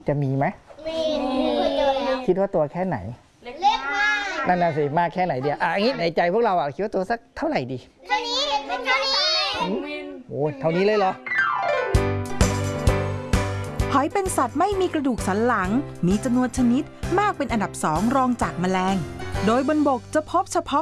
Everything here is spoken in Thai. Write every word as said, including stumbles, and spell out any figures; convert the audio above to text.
จะมีไหมมีคิดว่าตัวแค่ไหนเล็กมากนั่นน่ะสิมากแค่ไหนเดียวอ่ะอย่างนี้ในใจพวกเราอ่ะคิดว่าตัวสักเท่าไหร่ดีเท่านี้เป็นเท่านี้โอ้เท่านี้เลยเหรอหอยเป็นสัตว์ไม่มีกระดูกสันหลังมีจำนวนชนิดมากเป็นอันดับสองรองจากแมลงโดยบนบกจะพบเฉพาะ